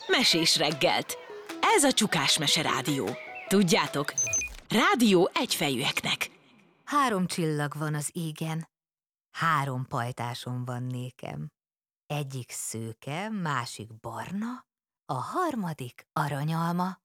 Mesés reggelt. Ez a Csukás Mese Rádió. Tudjátok, rádió egyfejűeknek. 3 csillag van az égen, 3 pajtásom van nékem. Egyik szőke, másik barna, a harmadik aranyalma.